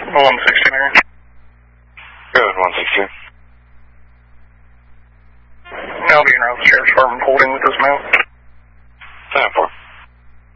160 there. Good, 160. I'll be in route to the sheriff's department holding with this mount. 10-4.